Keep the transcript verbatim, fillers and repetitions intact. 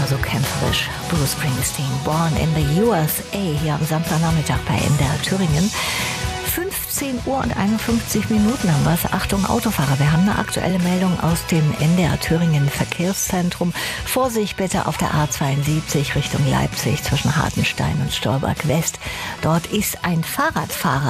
so kämpferisch. Bruce Springsteen, Born in the U S A, hier am Samstagnachmittag bei M D R Thüringen. fünfzehn Uhr und einundfünfzig Minuten haben wir es. Achtung, Autofahrer, wir haben eine aktuelle Meldung aus dem M D R Thüringen Verkehrszentrum. Vorsicht bitte auf der A zweiundsiebzig Richtung Leipzig zwischen Hartenstein und Stolberg West. Dort ist ein Fahrradfahrer